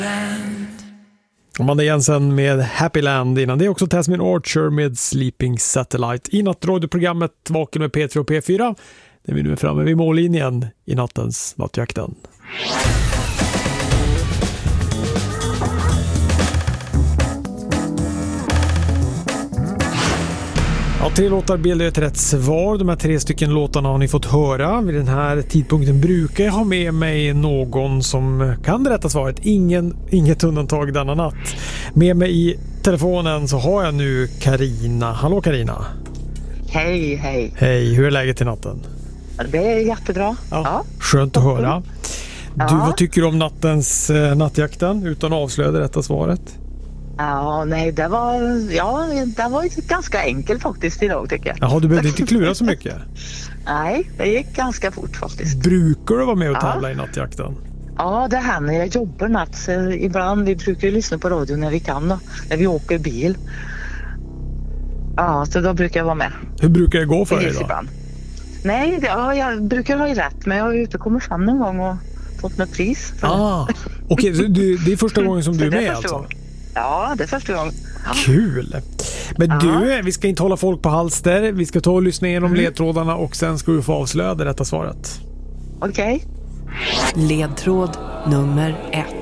Amanda Jensen med Happy Land. Innan det är också Tasmin Archer med Sleeping Satellite. I nattradioprogrammet Vaken med P3 och P4. Där vi nu är framme vid mållinjen i nattens nattjakten. Ja, 3 låtar bildar ett rätt svar. De här 3 stycken låtarna har ni fått höra. Vid den här tidpunkten brukar jag ha med mig någon som kan det rätta svaret. Inget undantag denna natt. Med mig i telefonen så har jag nu Carina. Hallå Carina. Hej. Hej, hur är läget i natten? Det är jättebra. Ja. Skönt att höra. Du, vad tycker du om nattens nattjakten utan att avslöja det rätta svaret? Ja, nej, det var ganska enkelt faktiskt idag tycker jag. Jaha, du behövde inte klura så mycket? Nej, det gick ganska fort faktiskt. Brukar du vara med och tävla i nattjakten? Ja, det händer. Jag jobbar natt. Så ibland vi brukar lyssna på radio när vi kan då, när vi åker bil. Ja, så då brukar jag vara med. Hur brukar det gå för dig då? Ibland. Nej, jag brukar ha rätt, men jag har ju inte kommit fram någon gång och fått något pris. Okej, så det är första gången som du är med alltså? Ja, det är första gång. Ja. Kul! Men du, vi ska inte hålla folk på halster. Vi ska ta och lyssna igenom ledtrådarna och sen ska du få avslöja det rätta svaret. Okej. Ledtråd nummer 1.